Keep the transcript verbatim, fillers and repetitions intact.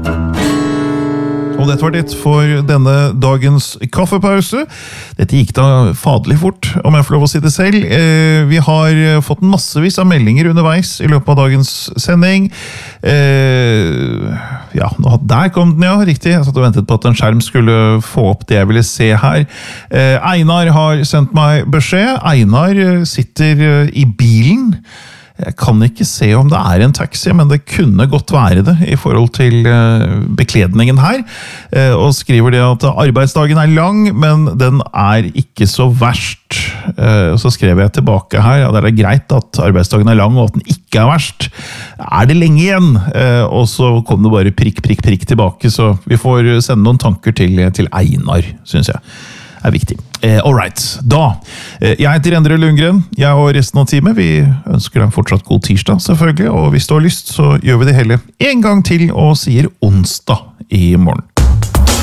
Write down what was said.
Og dette var det for denne dagens kaffepause. Dette gikk da fadelig fort, om jeg får lov å si det selv. Vi har fått massevis av meldinger underveis i løpet av dagens sending. Ja, der kom den, ja, riktig. Jeg satt og ventet på at en skjerm skulle få opp det jeg ville se her. Einar har sendt meg beskjed. Einar sitter i bilen. Jeg kan ikke se om det er en taxi, men det kunne godt være det i forhold til bekledningen her. Og skriver det at arbeidsdagen er lang, men den er ikke så verst. Så skrev jeg tilbake her, ja, det er greit at arbeidsdagen er lang og at den ikke er verst. Er det lenge igjen? Og så kom det bare prikk, prikk, prikk tilbake, så vi får sende noen tanker til, til Einar, synes jeg. Er viktig. Eh, all right, da. Eh, jeg heter Endre Lundgren. Jeg og resten av teamet, vi ønsker deg fortsatt god tirsdag, selvfølgelig. Og hvis du har lyst, så gjør vi det hele en gang til og sier onsdag i morgen.